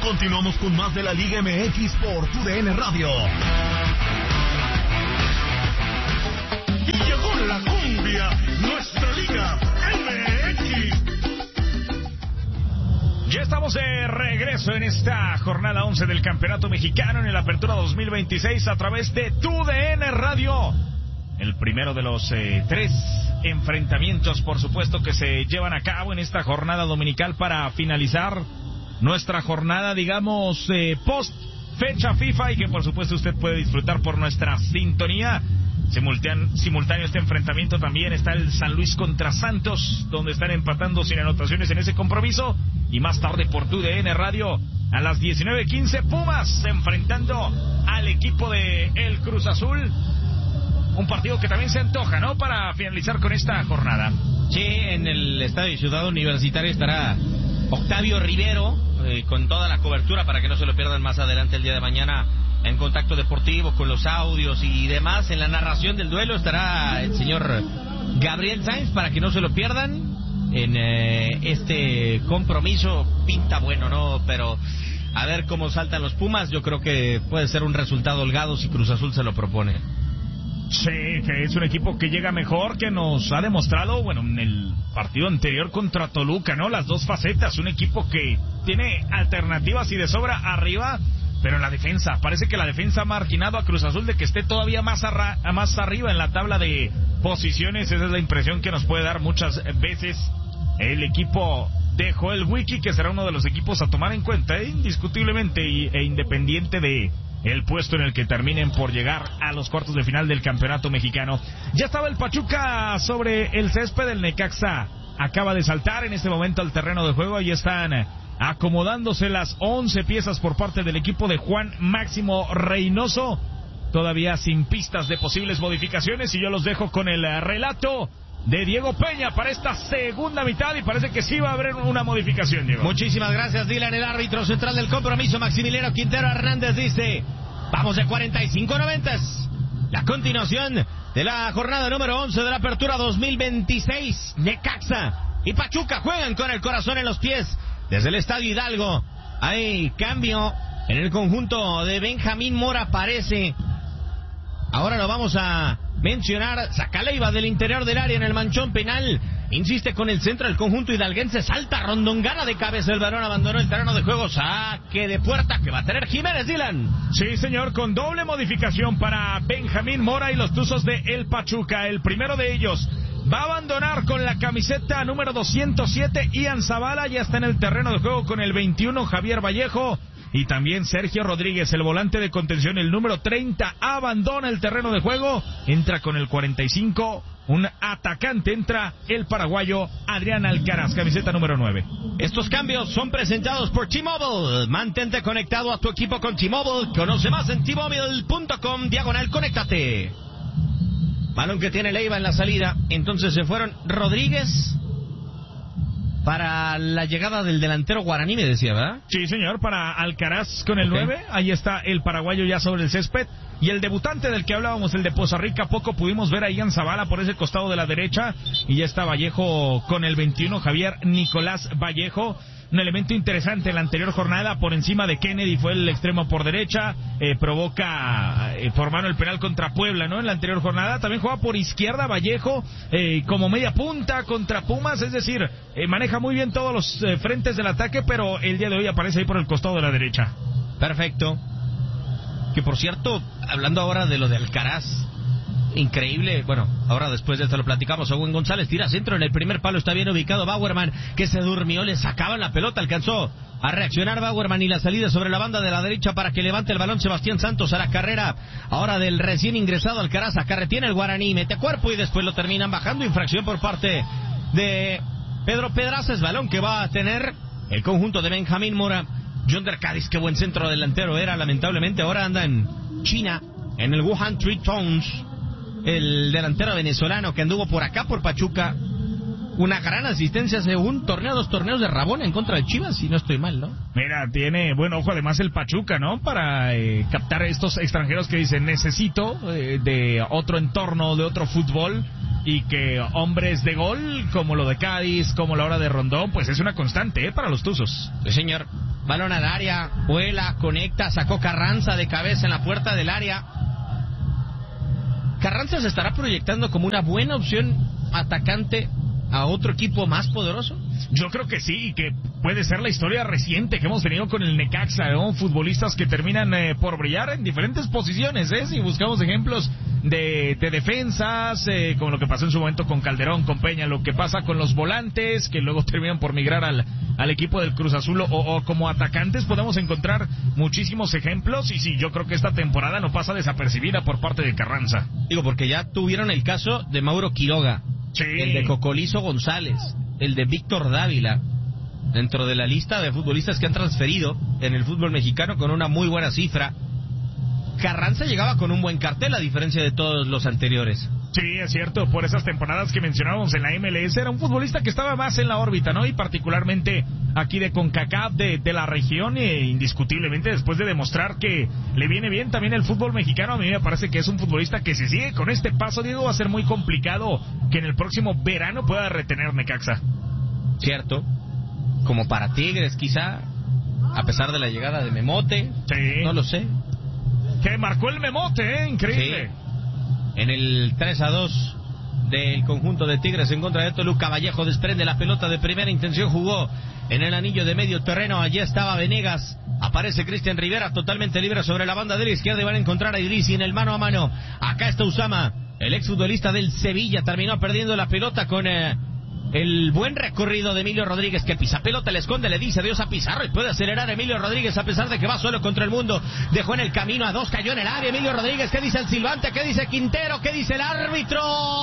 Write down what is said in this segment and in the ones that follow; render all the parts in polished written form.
Continuamos con más de la Liga MX por TUDN Radio. Y llegó la cumbia, nuestra Liga MX. Ya estamos de regreso en esta jornada 11 del Campeonato Mexicano en la Apertura 2026 a través de TUDN Radio. El primero de los 3 enfrentamientos, por supuesto, que se llevan a cabo en esta jornada dominical para finalizar nuestra jornada, digamos, post fecha FIFA, y que por supuesto usted puede disfrutar por nuestra sintonía. Simultáneo este enfrentamiento también está el San Luis contra Santos, donde están empatando sin anotaciones en ese compromiso. Y más tarde por TUDN Radio a las 19:15, Pumas enfrentando al equipo de el Cruz Azul. Un partido que también se antoja, ¿no?, para finalizar con esta jornada. Sí, en el Estadio Ciudad Universitaria estará Octavio Rivero con toda la cobertura para que no se lo pierdan más adelante el día de mañana en Contacto Deportivo, con los audios y demás. En la narración del duelo estará el señor Gabriel Sainz para que no se lo pierdan en este compromiso. Pinta bueno, ¿no? Pero a ver cómo saltan los Pumas. Yo creo que puede ser un resultado holgado si Cruz Azul se lo propone. Sí, que es un equipo que llega mejor, que nos ha demostrado, bueno, en el partido anterior contra Toluca, ¿no? Las dos facetas, un equipo que tiene alternativas y de sobra arriba, pero en la defensa, parece que la defensa ha marginado a Cruz Azul de que esté todavía más arriba en la tabla de posiciones. Esa es la impresión que nos puede dar muchas veces el equipo de Joel Wiki, que será uno de los equipos a tomar en cuenta, indiscutiblemente, e independiente de el puesto en el que terminen por llegar a los cuartos de final del Campeonato Mexicano. Ya estaba el Pachuca sobre el césped, el Necaxa acaba de saltar en este momento al terreno de juego y están acomodándose las 11 piezas por parte del equipo de Juan Máximo Reynoso, todavía sin pistas de posibles modificaciones, y yo los dejo con el relato de Diego Peña para esta segunda mitad, y parece que sí va a haber una modificación, Diego. Muchísimas gracias, Dylan. El árbitro central del compromiso, Maximiliano Quintero Hernández, dice: vamos de 45-90. La continuación de la jornada número 11 de la Apertura 2026. Necaxa y Pachuca juegan con el corazón en los pies desde el Estadio Hidalgo. Hay cambio en el conjunto de Benjamín Mora, parece. Ahora lo vamos a mencionar. Sacaleiva del interior del área en el manchón penal. Insiste con el centro del conjunto hidalguense. Salta Rondón, gana de cabeza el balón, abandonó el terreno de juego. Saque de puerta que va a tener Jiménez, Dylan. Sí, señor, con doble modificación para Benjamín Mora y los Tuzos de El Pachuca. El primero de ellos va a abandonar con la camiseta número 207 Ian Zavala. Ya está en el terreno de juego con el 21 Javier Vallejo. Y también Sergio Rodríguez, el volante de contención, el número 30, abandona el terreno de juego. Entra con el 45, un atacante, entra el paraguayo Adrián Alcaraz, camiseta número 9. Estos cambios son presentados por T-Mobile. Mantente conectado a tu equipo con T-Mobile. Conoce más en T-Mobile.com/conéctate. Balón que tiene Leiva en la salida. Entonces se fueron Rodríguez para la llegada del delantero guaraní, me decía, ¿verdad? Sí, señor, para Alcaraz con el 9. Ahí está el paraguayo ya sobre el césped. Y el debutante del que hablábamos, el de Poza Rica, poco pudimos ver a Ian Zavala por ese costado de la derecha. Y ya está Vallejo con el 21, Javier Nicolás Vallejo. Un elemento interesante en la anterior jornada, por encima de Kennedy, fue el extremo por derecha, provoca por mano el penal contra Puebla, ¿no? En la anterior jornada también juega por izquierda Vallejo, como media punta contra Pumas, es decir, maneja muy bien todos los frentes del ataque, pero el día de hoy aparece ahí por el costado de la derecha. Perfecto. Que por cierto, hablando ahora de lo de Alcaraz, increíble, bueno, ahora después de esto lo platicamos. Owen González tira centro en el primer palo, está bien ubicado Bauerman, que se durmió, le sacaban la pelota, alcanzó a reaccionar Bauerman y la salida sobre la banda de la derecha para que levante el balón Sebastián Santos a la carrera, ahora del recién ingresado Alcaraz, carretiene el guaraní, mete cuerpo y después lo terminan bajando, infracción por parte de Pedro Pedraza, es balón que va a tener el conjunto de Benjamín Mora. Yonder Cádiz, qué buen centro delantero era, lamentablemente ahora anda en China, en el Wuhan Three Towns. El delantero venezolano que anduvo por acá por Pachuca, una gran asistencia hace un torneo, 2 torneos de Rabona en contra de Chivas, si no estoy mal, ¿no? Mira, tiene buen ojo además el Pachuca, ¿no? Para captar a estos extranjeros que dicen, necesito de otro entorno, de otro fútbol. y que hombres de gol, como lo de Cádiz, como la hora de Rondón, pues es una constante para los Tuzos. Sí, señor. Balón al área, vuela, conecta, sacó Carranza de cabeza en la puerta del área. ¿Carranza se estará proyectando como una buena opción atacante a otro equipo más poderoso? Yo creo que sí, y que puede ser la historia reciente que hemos tenido con el Necaxa, ¿no? Futbolistas que terminan por brillar en diferentes posiciones, si buscamos ejemplos de defensas, como lo que pasó en su momento con Calderón, con Peña, lo que pasa con los volantes, que luego terminan por migrar al equipo del Cruz Azul, o como atacantes podemos encontrar muchísimos ejemplos, y sí, yo creo que esta temporada no pasa desapercibida por parte de Carranza. Digo, porque ya tuvieron el caso de Mauro Quiroga, sí, el de Cocolizo González, el de Víctor Dávila, dentro de la lista de futbolistas que han transferido en el fútbol mexicano con una muy buena cifra. Carranza llegaba con un buen cartel a diferencia de todos los anteriores. Sí, es cierto, por esas temporadas que mencionábamos en la MLS, era un futbolista que estaba más en la órbita, ¿no? Y particularmente aquí de CONCACAF, de la región, indiscutiblemente después de demostrar que le viene bien también el fútbol mexicano, a mí me parece que es un futbolista que si sigue con este paso, Diego, va a ser muy complicado que en el próximo verano pueda retener Necaxa. Cierto, como para Tigres quizá, a pesar de la llegada de Memote, sí, no lo sé. Que marcó el Memote, increíble. Sí. En el 3-2 del conjunto de Tigres en contra de Toluca, Vallejo desprende la pelota de primera intención, jugó en el anillo de medio terreno, allí estaba Venegas, aparece Cristian Rivera totalmente libre sobre la banda de la izquierda y van a encontrar a Idrissi en el mano a mano. Acá está Usama, el exfutbolista del Sevilla, terminó perdiendo la pelota con el buen recorrido de Emilio Rodríguez, que pisa pelota, le esconde, le dice adiós a Pizarro y puede acelerar Emilio Rodríguez a pesar de que va solo contra el mundo. Dejó en el camino a dos, cayó en el área Emilio Rodríguez. ¿Qué dice el silbante? ¿Qué dice Quintero? ¿Qué dice el árbitro?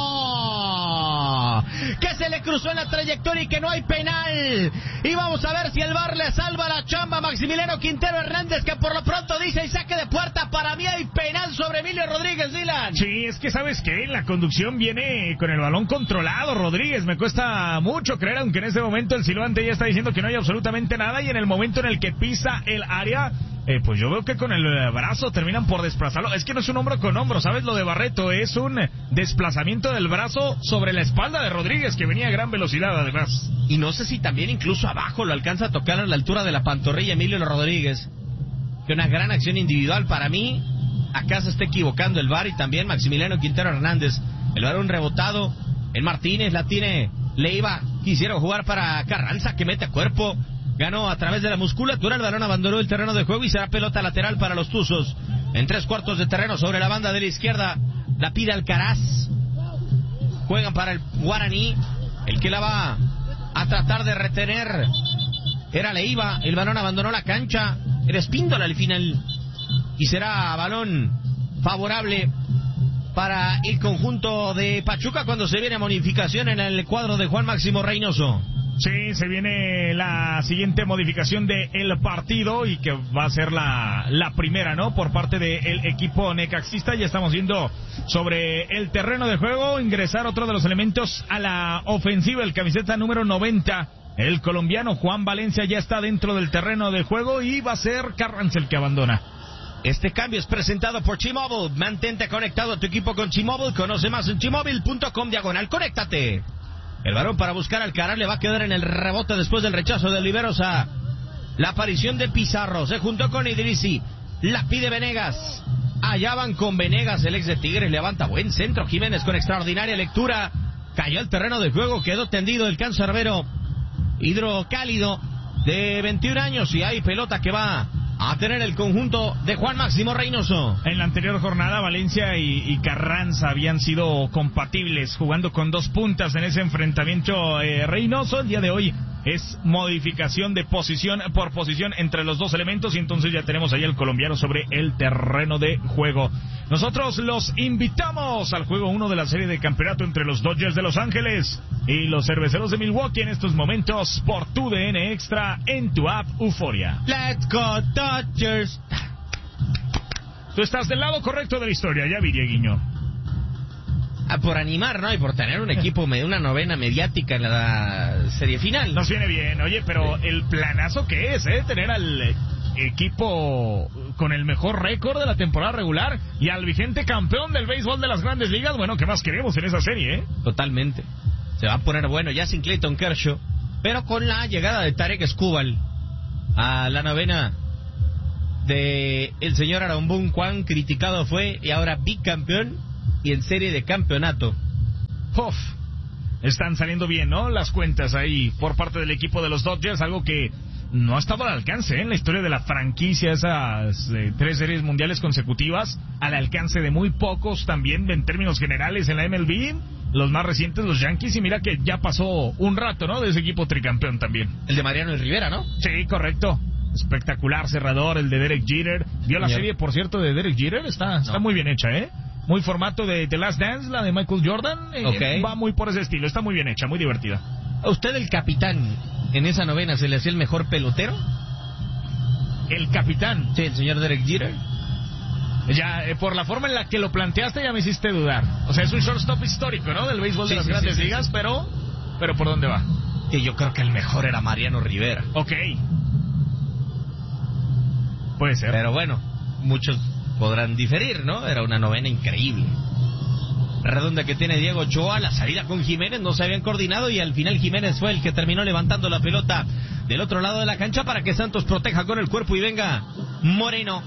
Que se le cruzó en la trayectoria y que no hay penal. Y vamos a ver si el VAR le salva la chamba a Maximiliano Quintero Hernández, que por lo pronto dice y saque de puerta. Para mí hay penal sobre Emilio Rodríguez, Dylan. Sí, es que ¿sabes qué? La conducción viene con el balón controlado, Rodríguez. Me cuesta mucho creer, aunque en este momento el silbante ya está diciendo que no hay absolutamente nada, y en el momento en el que pisa el área, pues yo veo que con el brazo terminan por desplazarlo. Es que no es un hombro con hombro, ¿sabes? Lo de Barreto es un desplazamiento del brazo sobre la espalda de Rodríguez, que venía a gran velocidad además. Y no sé si también incluso abajo lo alcanza a tocar a la altura de la pantorrilla Emilio Rodríguez. Que una gran acción individual para mí. Acá se está equivocando el VAR y también Maximiliano Quintero Hernández. El balón rebotado, el Martínez la tiene Leiva, quisiera jugar para Carranza, que mete a cuerpo, ganó a través de la musculatura, el balón abandonó el terreno de juego y será pelota lateral para los Tuzos. En 3/4 de terreno sobre la banda de la izquierda, la pide Alcaraz. Juegan para el Guaraní, el que la va a tratar de retener era Leiva, el balón abandonó la cancha, era Espíndola al final, y será balón favorable para el conjunto de Pachuca cuando se viene modificación en el cuadro de Juan Máximo Reynoso. Sí, se viene la siguiente modificación del partido y que va a ser la primera, ¿no? Por parte del equipo necaxista. Ya estamos viendo sobre el terreno de juego ingresar otro de los elementos a la ofensiva, el camiseta número 90. El colombiano Juan Valencia ya está dentro del terreno de juego y va a ser Carranza el que abandona. Este cambio es presentado por T-Mobile. Mantente conectado a tu equipo con T-Mobile. Conoce más en T-Mobile.com/conéctate. El varón para buscar al Alcaraz le va a quedar en el rebote después del rechazo de Liberosa. La aparición de Pizarro. Se juntó con Idrissi. La pide Venegas. Allá van con Venegas. El ex de Tigres levanta buen centro. Jiménez con extraordinaria lectura. Cayó al terreno de juego. Quedó tendido el cancerbero hidrocálido de 21 años. Y hay pelota que va a tener el conjunto de Juan Máximo Reynoso. En la anterior jornada Valencia y Carranza habían sido compatibles, jugando con dos puntas en ese enfrentamiento. Reynoso el día de hoy es modificación de posición por posición entre los dos elementos, y entonces ya tenemos ahí al colombiano sobre el terreno de juego. Nosotros los invitamos al juego 1 de la serie de campeonato entre los Dodgers de Los Ángeles y los Cerveceros de Milwaukee en estos momentos por tu DN Extra en tu app Euforia. Let's go Dodgers. Tú estás del lado correcto de la historia, ya vi, Dieguiño. Por animar, ¿no? Y por tener un equipo, una novena mediática en la serie final. Nos viene bien, oye, pero el planazo que es, tener al equipo con el mejor récord de la temporada regular y al vigente campeón del béisbol de las Grandes Ligas. Bueno, ¿qué más queremos en esa serie, eh? Totalmente. Se va a poner bueno ya sin Clayton Kershaw, pero con la llegada de Tarek Skubal a la novena de el señor Aaron Boone, cuán criticado fue, y ahora bicampeón y en serie de campeonato. Uf, están saliendo bien, ¿no? Las cuentas ahí por parte del equipo de los Dodgers, algo que no ha estado al alcance en la historia de la franquicia, esas 3 series mundiales consecutivas, al alcance de muy pocos también en términos generales en la MLB. Los más recientes, los Yankees, y mira que ya pasó un rato, ¿no? De ese equipo tricampeón también. El de Mariano Rivera, ¿no? Sí, correcto. Espectacular cerrador, el de Derek Jeter. ¿Vio la serie, por cierto, de Derek Jeter? Está muy bien hecha, ¿eh? Muy formato de The Last Dance, la de Michael Jordan. Va muy por ese estilo, está muy bien hecha, muy divertida. ¿A usted el capitán en esa novena se le hacía el mejor pelotero? ¿El capitán? Sí, el señor Derek Jeter. Ya, por la forma en la que lo planteaste ya me hiciste dudar. O sea, es un shortstop histórico, ¿no? Del béisbol de las Grandes Ligas, pero ¿por dónde va? Que yo creo que el mejor era Mariano Rivera. Ok. Puede ser. Pero bueno, muchos podrán diferir, ¿no? Era una novena increíble. Redonda que tiene Diego Ochoa, la salida con Jiménez, no se habían coordinado y al final Jiménez fue el que terminó levantando la pelota del otro lado de la cancha para que Santos proteja con el cuerpo y venga Moreno.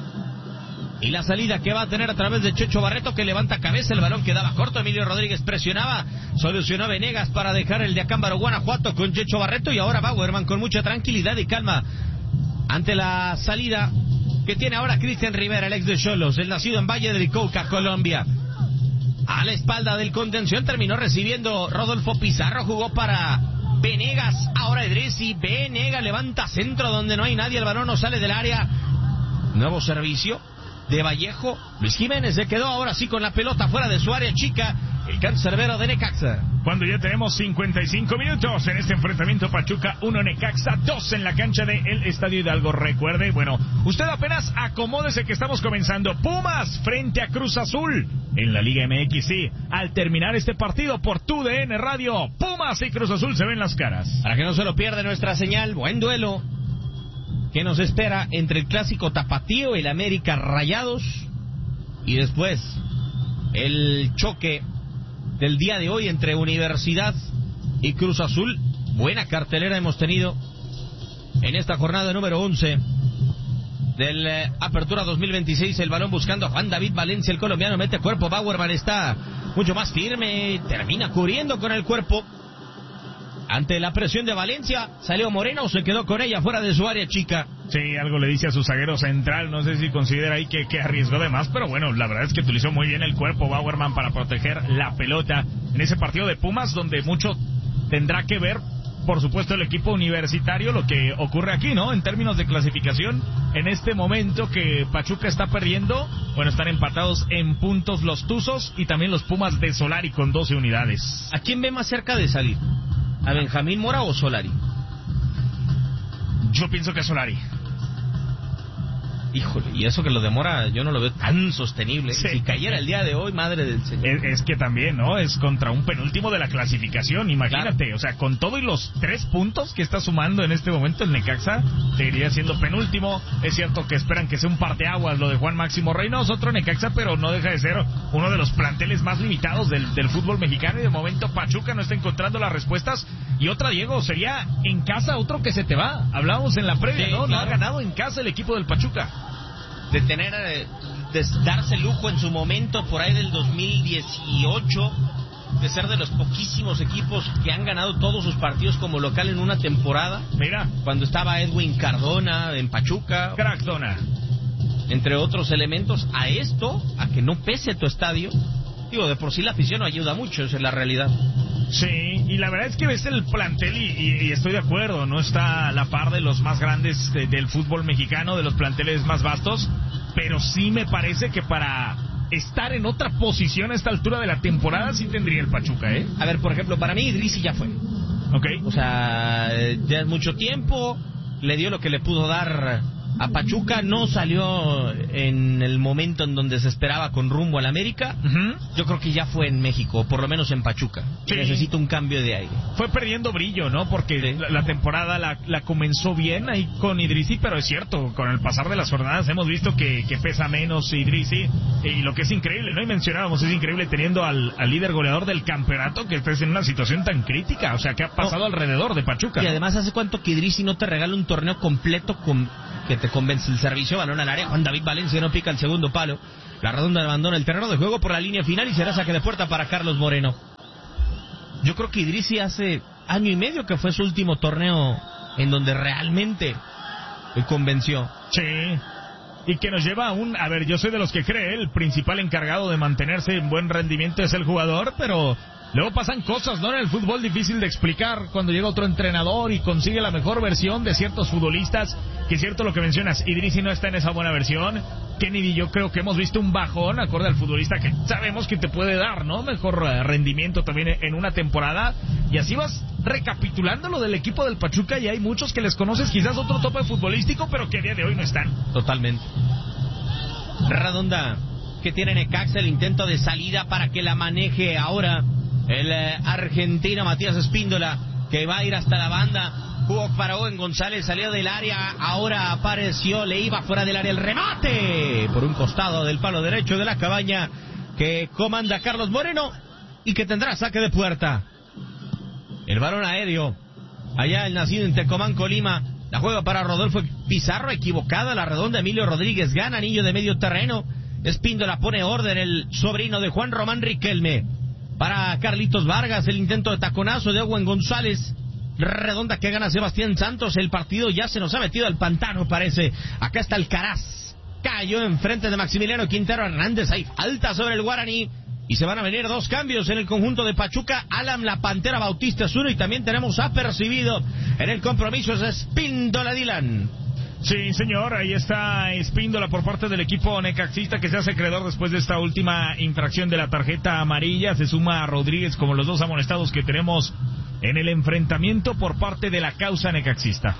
Y la salida que va a tener a través de Checho Barreto, que levanta cabeza, el balón quedaba corto, Emilio Rodríguez presionaba, solucionó Venegas para dejar el de Acámbaro, Guanajuato, con Checho Barreto, y ahora Bauerman con mucha tranquilidad y calma ante la salida que tiene ahora Cristian Rivera, el ex de Xolos, el nacido en Valle del Cauca, Colombia. A la espalda del contención terminó recibiendo Rodolfo Pizarro, jugó para Venegas, ahora Edrisi, Venegas levanta centro donde no hay nadie, el balón no sale del área, nuevo servicio de Vallejo, Luis Jiménez se quedó ahora sí con la pelota fuera de su área chica, el cancerbero de Necaxa. Cuando ya tenemos 55 minutos en este enfrentamiento, Pachuca 1, Necaxa 2 en la cancha del Estadio Hidalgo. Recuerde, bueno, usted apenas acomódese que estamos comenzando. Pumas frente a Cruz Azul en la Liga MX. Sí, al terminar este partido por TUDN Radio, Pumas y Cruz Azul se ven las caras. Para que no se lo pierda nuestra señal, buen duelo que nos espera entre el clásico tapatío, el América Rayados, y después el choque del día de hoy entre Universidad y Cruz Azul. Buena cartelera hemos tenido en esta jornada número 11 del Apertura 2026. El balón buscando a Juan David Valencia, el colombiano mete cuerpo, Bauerman está mucho más firme, termina cubriendo con el cuerpo. Ante la presión de Valencia, salió Moreno, se quedó con ella fuera de su área chica. Sí, algo le dice a su zaguero central, no sé si considera ahí que arriesgó de más, pero bueno, la verdad es que utilizó muy bien el cuerpo Bauerman para proteger la pelota en ese partido de Pumas, donde mucho tendrá que ver, por supuesto, el equipo universitario, lo que ocurre aquí, ¿no? En términos de clasificación, en este momento que Pachuca está perdiendo, bueno, están empatados en puntos los Tuzos y también los Pumas de Solari con 12 unidades. ¿A quién ve más cerca de salir? ¿A Benjamín Mora o Solari? Yo pienso que Solari. Híjole, y eso que lo demora, yo no lo veo tan sostenible. Sí. Si cayera el día de hoy, madre del señor. Es que también, ¿no? Es contra un penúltimo de la clasificación, imagínate. Claro. O sea, con todo y los 3 puntos que está sumando en este momento el Necaxa, seguiría siendo penúltimo. Es cierto que esperan que sea un parteaguas lo de Juan Máximo Reynoso, otro Necaxa, pero no deja de ser uno de los planteles más limitados del fútbol mexicano. Y de momento Pachuca no está encontrando las respuestas. Y otra, Diego, sería en casa otro que se te va. Hablábamos en la previa, sí, ¿no? Claro. No ha ganado en casa el equipo del Pachuca. De tener, de darse lujo en su momento por ahí del 2018, de ser de los poquísimos equipos que han ganado todos sus partidos como local en una temporada. Mira, cuando estaba Edwin Cardona en Pachuca, Crackdona, entre otros elementos, a esto, a que no pese tu estadio. Digo, de por sí la afición no ayuda mucho, esa es la realidad. Sí, y la verdad es que ves el plantel y estoy de acuerdo, no está a la par de los más grandes del fútbol mexicano, de los planteles más vastos, pero sí me parece que para estar en otra posición a esta altura de la temporada sí tendría el Pachuca, ¿eh? A ver, por ejemplo, para mí Idrissi ya fue. Ok. O sea, ya es mucho tiempo, le dio lo que le pudo dar a Pachuca, no salió en el momento en donde se esperaba con rumbo al América. Yo creo que ya fue en México, por lo menos en Pachuca. Sí. Necesita un cambio de aire. Fue perdiendo brillo, ¿no? Porque la temporada la comenzó bien ahí con Idrissi, pero es cierto, con el pasar de las jornadas hemos visto que pesa menos Idrissi, y lo que es increíble, ¿no? Y mencionábamos, es increíble teniendo al líder goleador del campeonato que estés en una situación tan crítica, o sea, que ha pasado alrededor de Pachuca. Y además, ¿hace cuánto que Idrissi no te regala un torneo completo que te convence? El servicio, balón al área, Juan David Valencia no pica el segundo palo, la redonda abandona el terreno de juego por la línea final y será saque de puerta para Carlos Moreno. Yo creo que Idrissi hace año y medio que fue su último torneo en donde realmente convenció. Sí. Y que nos lleva a ver, yo soy de los que cree, el principal encargado de mantenerse en buen rendimiento es el jugador, pero luego pasan cosas, ¿no? En el fútbol difícil de explicar cuando llega otro entrenador y consigue la mejor versión de ciertos futbolistas, que es cierto lo que mencionas, Idrissi no está en esa buena versión, Kennedy yo creo que hemos visto un bajón acorde al futbolista que sabemos que te puede dar, ¿no? Mejor rendimiento también en una temporada, y así vas recapitulando lo del equipo del Pachuca y hay muchos que les conoces quizás otro tope futbolístico, pero que a día de hoy no están. Totalmente. Redonda que tiene Necaxa, el intento de salida para que la maneje ahora el argentino Matías Espíndola, que va a ir hasta la banda. Jugó para Owen González, salió del área, ahora apareció, le iba fuera del área el remate por un costado del palo derecho de la cabaña que comanda Carlos Moreno y que tendrá saque de puerta. El balón aéreo, allá el nacido en Tecomán, Colima, la juega para Rodolfo Pizarro, equivocada la redonda, Emilio Rodríguez gana anillo de medio terreno, Espíndola pone orden, el sobrino de Juan Román Riquelme. Para Carlitos Vargas, el intento de taconazo de Owen González. Redonda que gana Sebastián Santos. El partido ya se nos ha metido al pantano, parece. Acá está Alcaraz. Cayó enfrente de Maximiliano Quintero Hernández. Hay falta sobre el Guaraní. Y se van a venir dos cambios en el conjunto de Pachuca. Alan La Pantera Bautista es uno. Y también tenemos apercibido en el compromiso es Espíndola Dylan. Sí, señor, ahí está Espíndola por parte del equipo necaxista que se hace acreedor después de esta última infracción de la tarjeta amarilla. Se suma a Rodríguez como los dos amonestados que tenemos en el enfrentamiento por parte de la causa necaxista.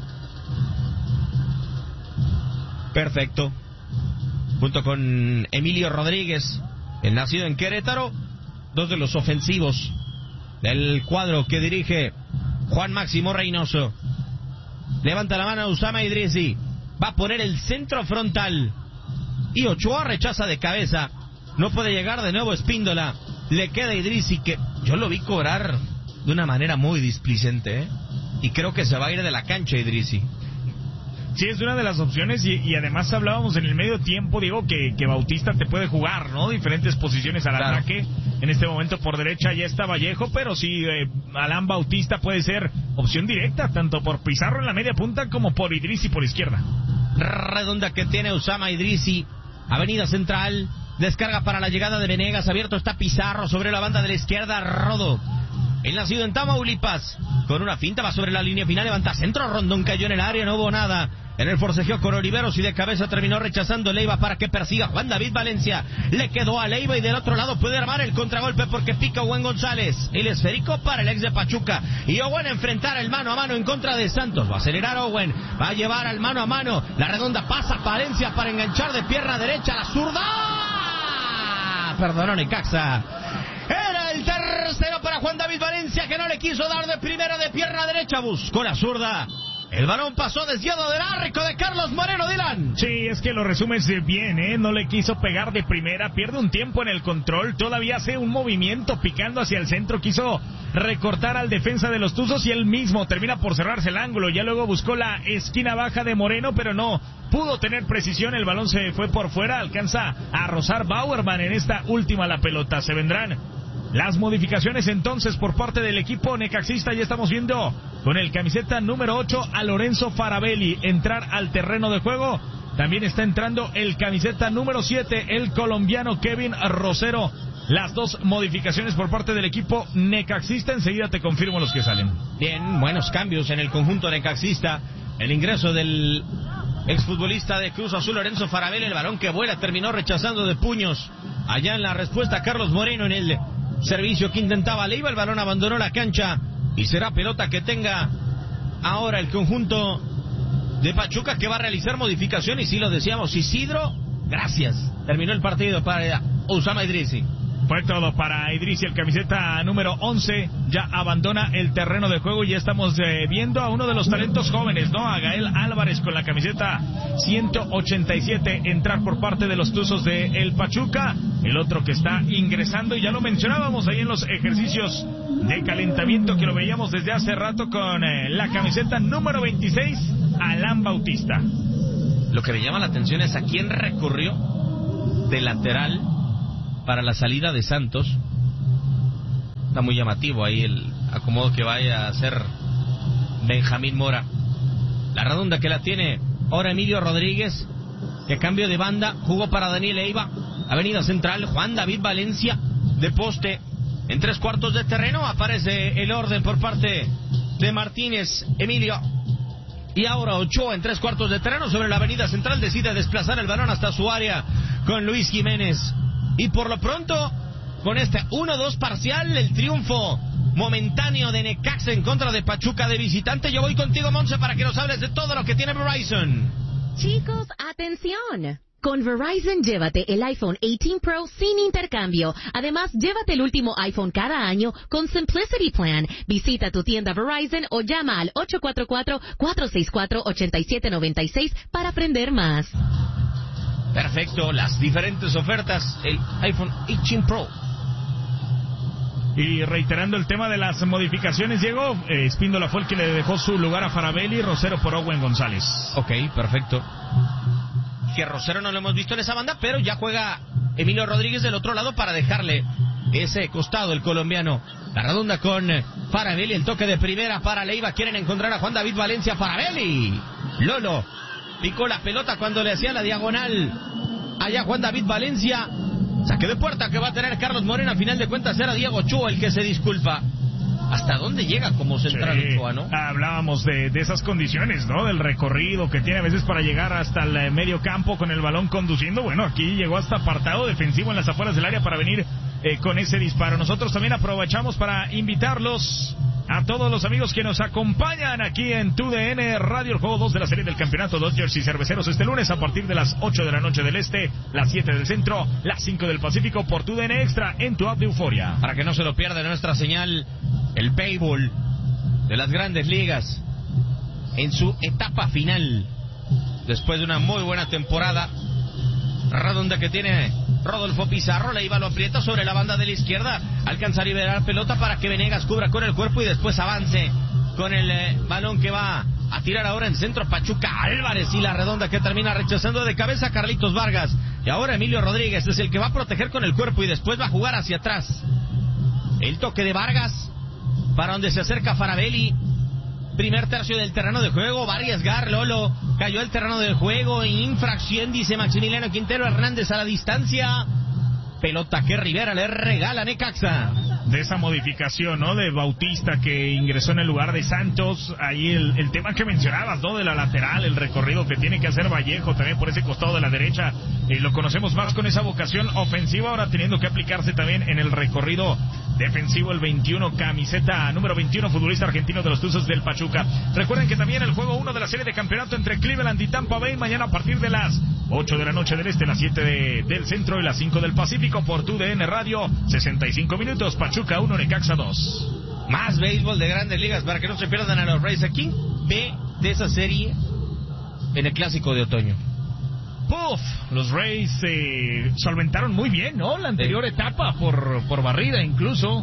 Perfecto. Junto con Emilio Rodríguez, el nacido en Querétaro, dos de los ofensivos del cuadro que dirige Juan Máximo Reynoso. Levanta la mano Usama Idrissi. Va a poner el centro frontal. Y Ochoa rechaza de cabeza. No puede llegar de nuevo Espíndola. Le queda Idrissi, que yo lo vi cobrar de una manera muy displicente, ¿eh? Y creo que se va a ir de la cancha Idrissi. Sí, es una de las opciones y además hablábamos en el medio tiempo, digo, que Bautista te puede jugar, ¿no? Diferentes posiciones al ataque. En este momento por derecha ya está Vallejo, pero sí, Alan Bautista puede ser opción directa, tanto por Pizarro en la media punta como por Idrissi por izquierda. Redonda que tiene Usama Idrissi, avenida central, descarga para la llegada de Venegas, abierto está Pizarro sobre la banda de la izquierda, Rodo. El nacido en Tamaulipas, con una finta va sobre la línea final, levanta centro, Rondón cayó en el área, no hubo nada. En el forcejeo con Oliveros y de cabeza terminó rechazando Leiva para que persiga Juan David Valencia. Le quedó a Leiva y del otro lado puede armar el contragolpe porque pica Owen González. El esférico para el ex de Pachuca. Y Owen enfrentar el mano a mano en contra de Santos. Va a acelerar Owen, va a llevar al mano a mano. La redonda pasa Valencia para enganchar de pierna derecha la zurda. Perdonó Necaxa. Era el tercero para Juan David Valencia que no le quiso dar de primera de pierna derecha. Buscó la zurda. El balón pasó desviado del arco de Carlos Moreno, Dylan. Sí, es que lo resumes bien, ¿eh? No le quiso pegar de primera, pierde un tiempo en el control, todavía hace un movimiento picando hacia el centro, quiso recortar al defensa de los Tuzos y él mismo termina por cerrarse el ángulo. Ya luego buscó la esquina baja de Moreno, pero no pudo tener precisión, el balón se fue por fuera, alcanza a rozar Bauerman en esta última la pelota. Se vendrán las modificaciones entonces por parte del equipo necaxista. Ya estamos viendo con el camiseta número 8 a Lorenzo Farabelli entrar al terreno de juego. También está entrando el camiseta número 7, el colombiano Kevin Rosero. Las dos modificaciones por parte del equipo necaxista. Enseguida te confirmo los que salen. Bien, buenos cambios en el conjunto necaxista. El ingreso del exfutbolista de Cruz Azul, Lorenzo Farabelli. El balón que vuela terminó rechazando de puños. Allá en la respuesta Carlos Moreno en el servicio que intentaba Leiva, el balón abandonó la cancha y será pelota que tenga ahora el conjunto de Pachuca que va a realizar modificación, y sí lo decíamos, Isidro, gracias. Terminó el partido para Usama Idrissi. Fue todo para Idrissi, el camiseta número 11, ya abandona el terreno de juego y ya estamos viendo a uno de los talentos jóvenes, ¿no? A Gael Álvarez con la camiseta 187 entrar por parte de los Tuzos de el Pachuca, el otro que está ingresando, y ya lo mencionábamos ahí en los ejercicios de calentamiento que lo veíamos desde hace rato con la camiseta número 26, Alan Bautista. Lo que me llama la atención es a quién recurrió de lateral para la salida de Santos. Está muy llamativo ahí el acomodo que vaya a hacer Benjamín Mora. La redonda que la tiene ahora Emilio Rodríguez, que a cambio de banda jugó para Daniel Eiva. Avenida Central, Juan David Valencia de poste en 3/4 de terreno. Aparece el orden por parte de Martínez Emilio. Y ahora Ochoa en 3/4 de terreno sobre la Avenida Central decide desplazar el balón hasta su área con Luis Jiménez. Y por lo pronto, con este 1-2 parcial, el triunfo momentáneo de Necaxa en contra de Pachuca de visitante. Yo voy contigo, Monse, para que nos hables de todo lo que tiene Verizon. Chicos, atención. Con Verizon, llévate el iPhone 18 Pro sin intercambio. Además, llévate el último iPhone cada año con Simplicity Plan. Visita tu tienda Verizon o llama al 844-464-8796 para aprender más. Perfecto, las diferentes ofertas, el iPhone 18 Pro. Y reiterando el tema de las modificaciones, Diego, Espíndola fue el que le dejó su lugar a Faravelli, Rosero por Owen González. Ok, perfecto. Que Rosero no lo hemos visto en esa banda, pero ya juega Emilio Rodríguez del otro lado para dejarle ese costado el colombiano. La redonda con Faravelli, el toque de primera para Leiva, quieren encontrar a Juan David Valencia. Faravelli, Lolo picó la pelota cuando le hacía la diagonal allá Juan David Valencia. Saque de puerta que va a tener Carlos Moreno. A final de cuentas era Diego Ochoa el que se disculpa. ¿Hasta dónde llega como central Ochoa, no? Hablábamos de esas condiciones, ¿no? Del recorrido que tiene a veces para llegar hasta el medio campo con el balón conduciendo. Bueno, aquí llegó hasta apartado defensivo en las afueras del área para venir con ese disparo. Nosotros también aprovechamos para invitarlos a todos los amigos que nos acompañan aquí en TUDN Radio, el juego 2 de la serie del campeonato Dodgers y Cerveceros este lunes a partir de las 8 de la noche del este, las 7 del centro, las 5 del Pacífico por TUDN Extra en tu app de Euforia. Para que no se lo pierda nuestra señal, el béisbol de las Grandes Ligas en su etapa final, después de una muy buena temporada. Redonda que tiene Rodolfo Pizarro, le iba, lo aprieta sobre la banda de la izquierda, alcanza a liberar pelota para que Venegas cubra con el cuerpo y después avance con el balón que va a tirar ahora en centro Pachuca Álvarez, y la redonda que termina rechazando de cabeza Carlitos Vargas. Y ahora Emilio Rodríguez es el que va a proteger con el cuerpo y después va a jugar hacia atrás. El toque de Vargas para donde se acerca Faravelli. Primer tercio del terreno de juego, va a arriesgar Lolo, cayó el terreno del juego, infracción, dice Maximiliano Quintero Hernández a la distancia. Pelota que Rivera le regala a Necaxa. De esa modificación, ¿no? De Bautista que ingresó en el lugar de Santos. Ahí el tema que mencionabas, ¿no? De la lateral, el recorrido que tiene que hacer Vallejo también por ese costado de la derecha. Lo conocemos más con esa vocación ofensiva, ahora teniendo que aplicarse también en el recorrido defensivo, el 21, camiseta número 21, futbolista argentino de los Tuzos del Pachuca. Recuerden que también el juego 1 de la serie de campeonato entre Cleveland y Tampa Bay, mañana a partir de las 8 de la noche del este, las 7 del centro y las 5 del Pacífico por TUDN Radio, 65 minutos, Pachuca 1, Necaxa 2. Más béisbol de Grandes Ligas para que no se pierdan a los Rays. ¿A quién ve de esa serie en el Clásico de Otoño? Puf, los Rays solventaron muy bien, ¿no? La anterior etapa por barrida incluso.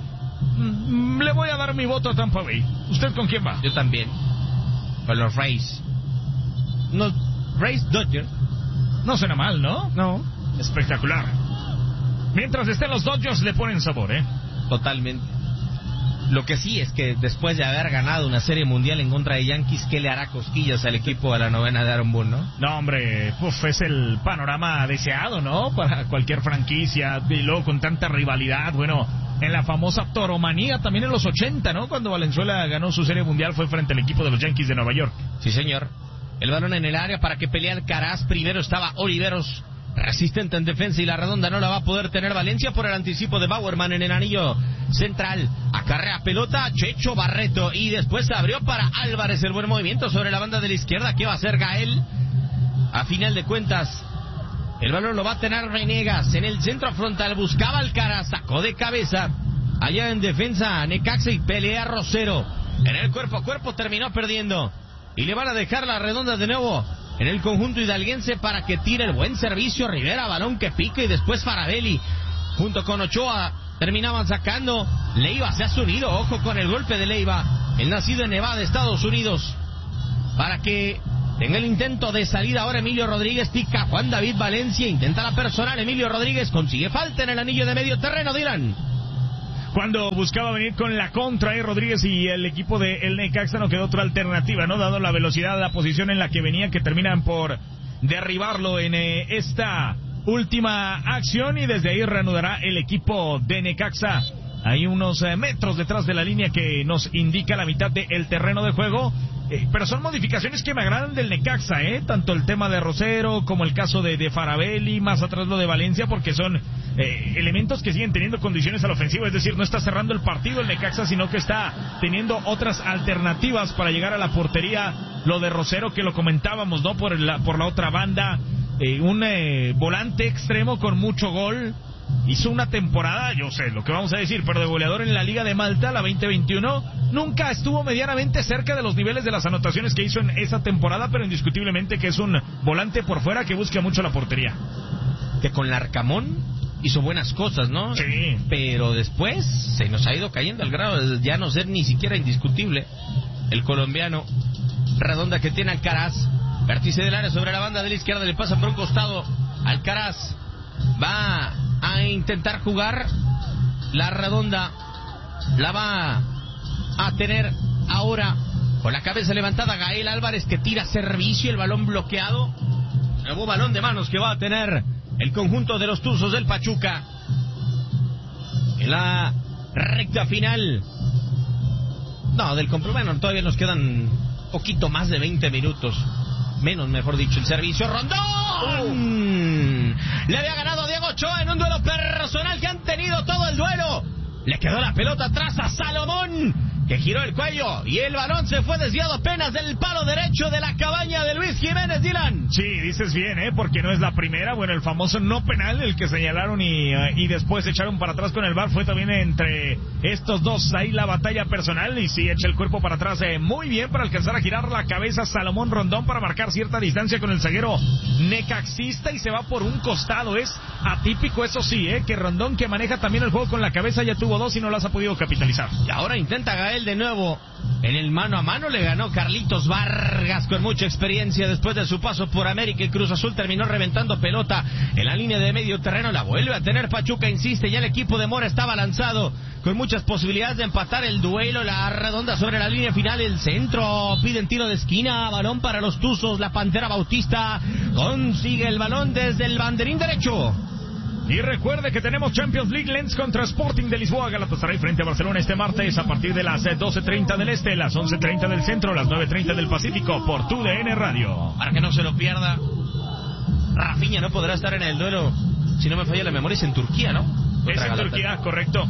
Le voy a dar mi voto a Tampa Bay. ¿Usted con quién va? Yo también. Con los Rays. No, Rays Dodgers. No suena mal, ¿no? No. Espectacular. Mientras estén los Dodgers le ponen sabor, ¿eh? Totalmente. Lo que sí es que después de haber ganado una serie mundial en contra de Yankees, ¿qué le hará cosquillas al equipo a la novena de Aaron Boone, no? No, hombre, es el panorama deseado, ¿no? Para cualquier franquicia, y luego con tanta rivalidad, bueno, en la famosa toromanía también en los 80, ¿no? Cuando Valenzuela ganó su serie mundial fue frente al equipo de los Yankees de Nueva York. Sí, señor. El balón en el área para que pelee Alcaraz. Primero estaba Oliveros resistente en defensa y la redonda no la va a poder tener Valencia por el anticipo de Bauerman en el anillo central. Acarrea pelota Checho Barreto y después se abrió para Álvarez. El buen movimiento sobre la banda de la izquierda. ¿Qué va a hacer Gael? A final de cuentas, el balón lo va a tener Venegas en el centro frontal. Buscaba Alcaraz, sacó de cabeza. Allá en defensa Necaxa y pelea Rosero. En el cuerpo a cuerpo terminó perdiendo. Y le van a dejar la redonda de nuevo en el conjunto hidalguense para que tire el buen servicio. Rivera, balón que pica y después Farabelli junto con Ochoa terminaban sacando. Leiva se ha unido, ojo con el golpe de Leiva, el nacido en Nevada, Estados Unidos, para que tenga el intento de salida. Ahora Emilio Rodríguez pica, Juan David Valencia intenta la personal, Emilio Rodríguez consigue falta en el anillo de medio terreno. Dylan, cuando buscaba venir con la contra Rodríguez y el equipo de el Necaxa no quedó otra alternativa, ¿no? Dado la velocidad, la posición en la que venían, que terminan por derribarlo en esta última acción, y desde ahí reanudará el equipo de Necaxa. Hay unos metros detrás de la línea que nos indica la mitad del terreno de juego. Pero son modificaciones que me agradan del Necaxa, tanto el tema de Rosero como el caso de Farabelli, más atrás lo de Valencia, porque son elementos que siguen teniendo condiciones a la ofensiva. Es decir, no está cerrando el partido el Necaxa, sino que está teniendo otras alternativas para llegar a la portería. Lo de Rosero, que lo comentábamos, ¿no? Por la otra banda, un volante extremo con mucho gol. Hizo una temporada, yo sé lo que vamos a decir, pero de goleador en la Liga de Malta, la 2021, nunca estuvo medianamente cerca de los niveles de las anotaciones que hizo en esa temporada, pero indiscutiblemente que es un volante por fuera que busca mucho la portería. Que con Larcamón hizo buenas cosas, ¿no? Sí. Pero después se nos ha ido cayendo al grado de ya no ser ni siquiera indiscutible. El colombiano, redonda que tiene Alcaraz, vértice del área sobre la banda de la izquierda, le pasa por un costado. Alcaraz va a intentar jugar, la redonda la va a tener ahora con la cabeza levantada Gael Álvarez, que tira servicio, el balón bloqueado. Nuevo balón de manos que va a tener el conjunto de los Tuzos del Pachuca en la recta final. No, del compromiso todavía nos quedan poquito más de 20 minutos. Menos, mejor dicho, el servicio. Rondón le había ganado a Diego Ochoa en un duelo personal que han tenido todo el duelo. Le quedó la pelota atrás a Salomón, que giró el cuello y el balón se fue desviado apenas del palo derecho de la cabaña de Luis Jiménez. Dylan. Sí, dices bien, porque no es la primera. Bueno, el famoso no penal, el que señalaron y después echaron para atrás con el VAR, fue también entre estos dos. Ahí la batalla personal, y sí, echa el cuerpo para atrás muy bien para alcanzar a girar la cabeza Salomón Rondón para marcar cierta distancia con el zaguero necaxista, y se va por un costado. Es atípico, eso sí, que Rondón, que maneja también el juego con la cabeza, ya tuvo dos y no las ha podido capitalizar. Y ahora intenta Gael de nuevo en el mano a mano. Le ganó Carlitos Vargas con mucha experiencia después de su paso por América y Cruz Azul. Terminó reventando pelota en la línea de medio terreno. La vuelve a tener Pachuca, insiste. Ya el equipo de Mora estaba lanzado con muchas posibilidades de empatar el duelo. La redonda sobre la línea final, el centro, piden tiro de esquina, balón para los Tuzos. La Pantera Bautista consigue el balón desde el banderín derecho. Y recuerde que tenemos Champions League, Lens contra Sporting de Lisboa, Galatasaray frente a Barcelona este martes a partir de las 12:30 del Este, las 11:30 del Centro, las 9:30 del Pacífico por TUDN Radio. Para que no se lo pierda, Rafinha no podrá estar en el duelo, si no me falla la memoria, es en Turquía, ¿no? Es en Turquía, correcto.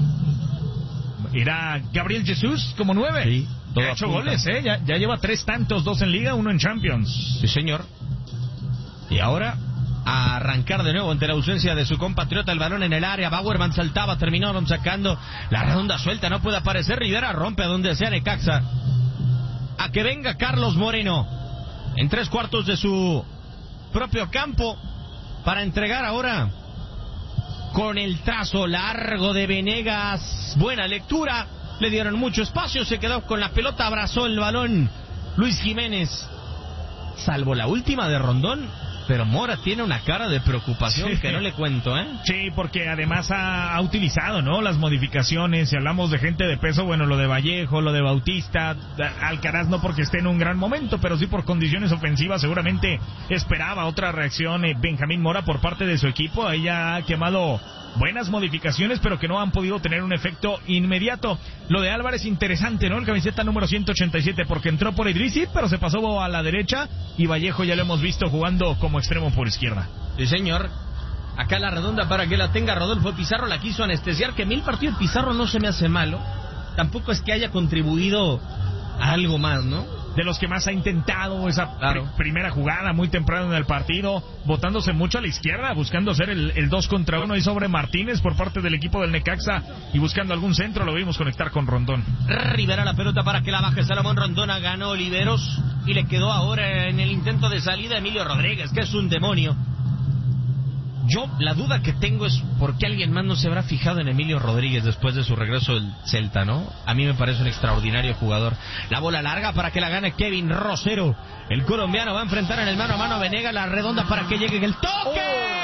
Irá Gabriel Jesús como 9. Sí, ha hecho goles, ya lleva 3 tantos, 2 en Liga, 1 en Champions. Sí, señor. Y ahora a arrancar de nuevo ante la ausencia de su compatriota, el balón en el área. Bauerman saltaba, terminaron sacando la redonda suelta, no puede aparecer. Rivera rompe a donde sea Necaxa. A que venga Carlos Moreno en 3/4 de su propio campo para entregar ahora con el trazo largo de Venegas. Buena lectura, le dieron mucho espacio, se quedó con la pelota, abrazó el balón Luis Jiménez. Salvo la última de Rondón, pero Mora tiene una cara de preocupación, sí, que no le cuento, Sí, porque además ha utilizado, ¿no?, las modificaciones. Si hablamos de gente de peso, bueno, lo de Vallejo, lo de Bautista, Alcaraz no porque esté en un gran momento, pero sí por condiciones ofensivas. Seguramente esperaba otra reacción Benjamín Mora por parte de su equipo. Ahí ya ha quemado buenas modificaciones, pero que no han podido tener un efecto inmediato. Lo de Álvarez, interesante, ¿no? El camiseta número 187, porque entró por Idrissi, pero se pasó a la derecha, y Vallejo ya lo hemos visto jugando como extremo por izquierda. Sí, señor. Acá la redonda para que la tenga Rodolfo Pizarro, la quiso anestesiar, que a mí el partido de Pizarro no se me hace malo. Tampoco es que haya contribuido a algo más, ¿no? De los que más ha intentado esa primera jugada muy temprano en el partido, botándose mucho a la izquierda, buscando hacer el 2 contra 1 ahí sobre Martínez por parte del equipo del Necaxa y buscando algún centro, lo vimos conectar con Rondón. Rivera la pelota para que la baje Salomón Rondona, ganó Oliveros y le quedó ahora en el intento de salida Emilio Rodríguez, que es un demonio. Yo la duda que tengo es por qué alguien más no se habrá fijado en Emilio Rodríguez después de su regreso del Celta, ¿no? A mí me parece un extraordinario jugador. La bola larga para que la gane Kevin Rosero. El colombiano va a enfrentar en el mano a mano a Venegas, la redonda para que llegue el toque.